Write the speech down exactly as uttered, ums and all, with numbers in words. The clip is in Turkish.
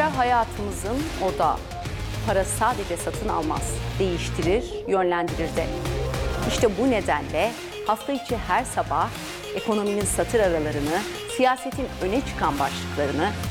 Para hayatımızın odağı. Para sadece satın almaz, değiştirir, yönlendirir de. İşte bu nedenle hafta içi her sabah ekonominin satır aralarını, siyasetin öne çıkan başlıklarını